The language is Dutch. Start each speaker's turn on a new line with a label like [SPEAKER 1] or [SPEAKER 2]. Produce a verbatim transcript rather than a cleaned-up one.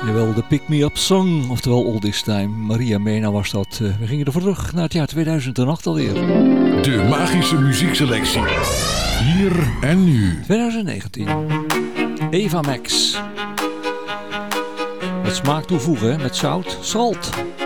[SPEAKER 1] Jawel, de Pick Me Up Song, oftewel All This Time. Maria Mena was dat. We gingen ervoor terug naar het jaar tweeduizend acht alweer.
[SPEAKER 2] De magische muziekselectie. Hier en nu.
[SPEAKER 1] twintig negentien. Eva Max. Met smaak toevoegen, hè? Met zout. Salt.